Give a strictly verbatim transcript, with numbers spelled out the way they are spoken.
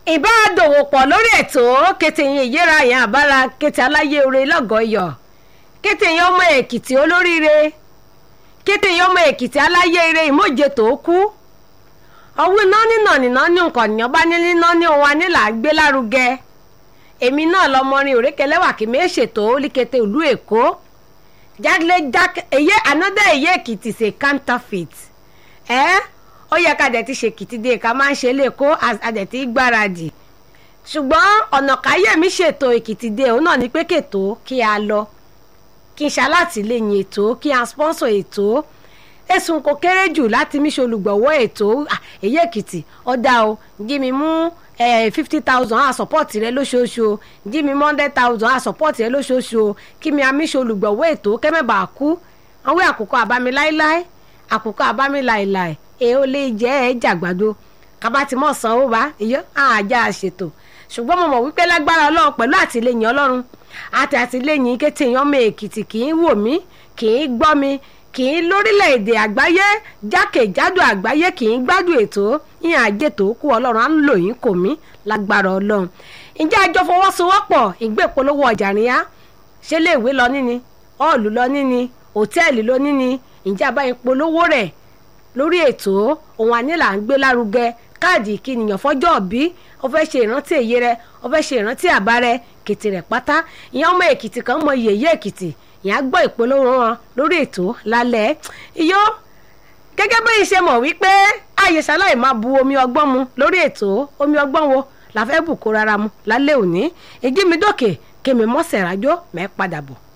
ìbá dòwò pọ̀ lórí ètò kété yín ìyẹ́ra yẹn àbára kété aláyé oore lọ́gọ̀ọ́yọ̀ kété yín ọmọ èkìtì olóríire kété yín ọmọ èkìtì aláyé eré ìmọ̀jẹ̀ tó kú ọwọ́ iná nínà nínà ní nǹkan nìyàn bá nílí iná ní òun anílà gbé lárugẹ èmi náà lọmọrin òrékelẹ́wà kì mí ṣètò líkété ìlú èkó jáde jáde èyí another èyí èkìtì ṣe counterfeit ẹ ó yẹ ká dẹ̀ ti ṣe èkìtì dé ká máa ń ṣe lẹ́kọ́ àdẹ̀ ti gbáradì ṣùgbọ́n ọ̀nà káyé mi ṣètò èkìtì dé òun náà ní pé kètò kí a lọ kí n ṣalátìlẹ́yìn ètò kí a sponsor ètò ẹ̀sùn kò kéré jù láti mí ṣe olùgbọ̀wọ́ ètò èyí èkìtì ọ̀dà o jí mi mú fifty thousand a support rẹ lóṣooṣù jí mi hundred thousand a support rẹ lóṣooṣù kí mi àmì ṣe olùgbọ̀wọ́ ètò kẹ́mẹ́bà kú àwọn àkókò àbámi láíláí àkókò àbámi láíláí èyí ó lè jẹ́ ẹ̀ jàgbàdo kábà tí mọ̀ sanwó bá ìyọ́ àjà ṣètò ṣùgbọ́n mo mọ̀ wípé lágbára ọlọ́run pẹ̀lú àtìlẹ́yìn ọlọ́run àti àtìlẹ́yìn kété èèyàn ọmọ èkìtì kì í wò mí kì í gbọ́ mi kì í lórílẹ̀‐èdè àgbáyé jákèjádò àgbáyé kì í gbádùn ètò ìyẹn àjètò kú ọlọ́run á ń lò yín kò mí lágbára ọlọ́run ǹjẹ́ àjọ fọwọ́sowọ́pọ̀ ìgbé ìpolówó ọjà rìn á ṣé léèwé lọ níní ọ́ọ̀lù lọ níní hòtẹ́ẹ̀lì lọ níní ǹjẹ́ àbáyé polówó rẹ̀ lórí ètò òun ànílà ń gbé lárugẹ káàdì ìkíníyàn fọjọ́ òbí ó fẹ́ ṣe ìrántí èyí rẹ ó fẹ́ ṣe ìrántí àbá rẹ kètè rẹ̀ pátá ìyẹn ọmọ èkìtì kan mọ yèyé èkìtì ìyẹn á gbọ́ ìpolówó wọn lórí ètò lálẹ́ iyó gẹ́gẹ́ bí iṣẹ́ mọ̀ wípé àyèsáláì máa bu omi ọgbọ́n mu lórí ètò omi ọgbọ́n wo la fẹ́ bù kó rárá mu lálẹ́ òní ìjí mi dókè kémi mọ́sẹ̀ rájọ́ mẹ́ padà bọ̀.